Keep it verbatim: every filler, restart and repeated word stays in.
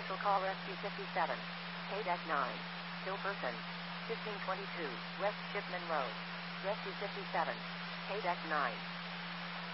Commercial call Rescue fifty-seven. K nine. Still person. fifteen twenty-two, West Shipman Road. Rescue fifty-seven. K nine.